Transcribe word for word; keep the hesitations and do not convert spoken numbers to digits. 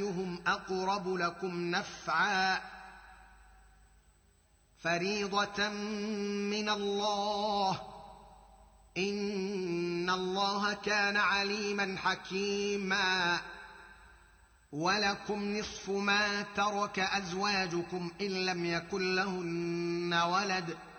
ايهم اقرب لكم نفعا فريضة من الله ان الله كان عليما حكيما ولكم نصف ما ترك ازواجكم ان لم يكن لهن ولد